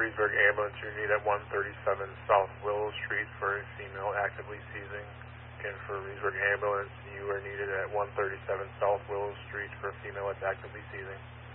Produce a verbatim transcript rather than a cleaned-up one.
Reedsburg Ambulance. You're needed at one thirty-seven South Willow Street for a female actively seizing. Again, for Reedsburg Ambulance, you are needed at one thirty-seven South Willow Street for a female that's actively seizing.